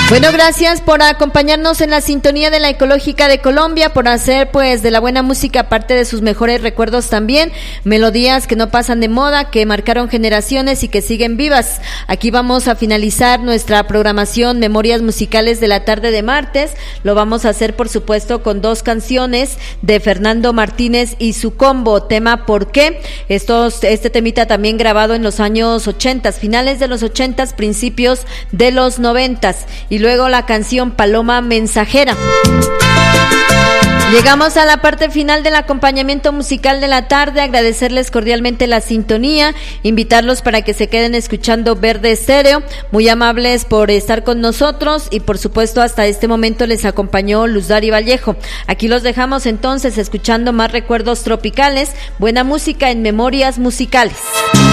Bueno, gracias por acompañarnos en la sintonía de la Ecológica de Colombia, por hacer pues de la buena música parte de sus mejores recuerdos también, melodías que no pasan de moda, que marcaron generaciones y que siguen vivas. Aquí vamos a finalizar nuestra programación Memorias Musicales de la tarde de martes. Lo vamos a hacer por supuesto con dos canciones de Fernando Martínez y su combo, tema ¿Por qué? Este temita también grabado en los años 80, finales de los 80, principios de los 90, y luego la canción Paloma Mensajera. Llegamos a la parte final del acompañamiento musical de la tarde, agradecerles cordialmente la sintonía, invitarlos para que se queden escuchando Verde Estéreo, muy amables por estar con nosotros y por supuesto hasta este momento les acompañó Luz Dari Vallejo. Aquí los dejamos entonces escuchando más recuerdos tropicales, buena música en Memorias Musicales.